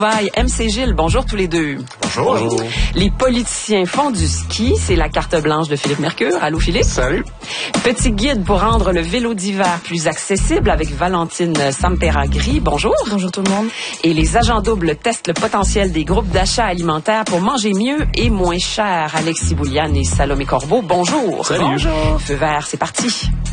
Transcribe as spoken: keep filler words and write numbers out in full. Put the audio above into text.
M C Gilles, bonjour tous les deux. Bonjour. Bonjour. Les politiciens font du ski, c'est la carte blanche de Philippe Mercure. Allô Philippe? Salut. Petit guide pour rendre le vélo d'hiver plus accessible avec Valentine Samperagri. Bonjour. Bonjour tout le monde. Et les agents doubles testent le potentiel des groupes d'achat alimentaires pour manger mieux et moins cher. Alexis Bouliane et Salomé Corbeau, bonjour. Salut. Bonjour. Feu vert, c'est parti.